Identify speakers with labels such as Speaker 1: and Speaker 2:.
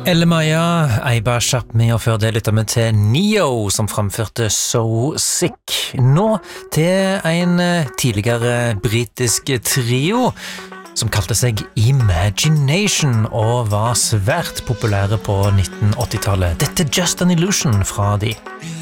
Speaker 1: Elle Maya, Aiba Sharpme og før det lyttet vi til Neo som framførte So Sick. Nå til en tidligere britisk trio som kalte seg Imagination og var svært populære på 1980-tallet. Dette er Just an Illusion fra de.